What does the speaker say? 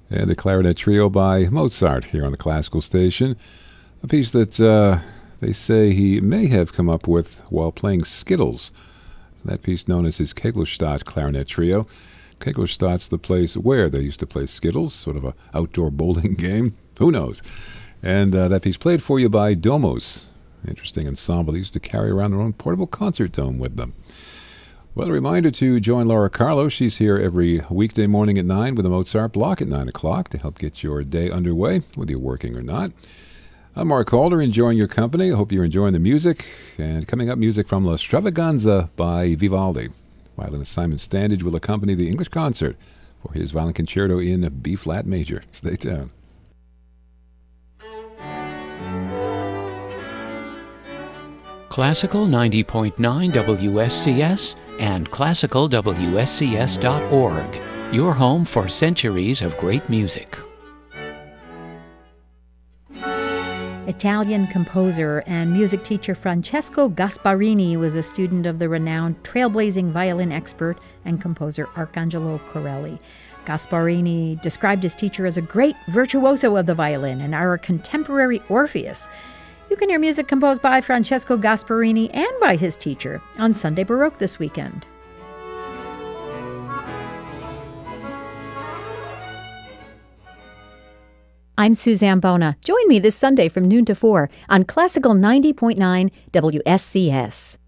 And the Clarinet Trio by Mozart here on the Classical Station. A piece that they say he may have come up with while playing Skittles. That piece known as his Keglerstadt Clarinet Trio. Keglerstadt's the place where they used to play Skittles, sort of an outdoor bowling game. Who knows? And that piece played for you by Domos. Interesting ensemble. They used to carry around their own portable concert dome with them. Well, a reminder to join Laura Carlo. She's here every weekday morning at 9 with a Mozart block at 9 o'clock to help get your day underway, whether you're working or not. I'm Mark Halder, enjoying your company. I hope you're enjoying the music. And coming up, music from La Stravaganza by Vivaldi. Violinist Simon Standage will accompany the English concert for his violin concerto in B-flat major. Stay tuned. Classical 90.9 WSCS and classicalwscs.org, your home for centuries of great music. Italian composer and music teacher Francesco Gasparini was a student of the renowned trailblazing violin expert and composer Arcangelo Corelli. Gasparini described his teacher as a great virtuoso of the violin and our contemporary Orpheus. You can hear music composed by Francesco Gasparini and by his teacher on Sunday Baroque this weekend. I'm Suzanne Bona. Join me this Sunday from noon to 4 on Classical 90.9 WSCS.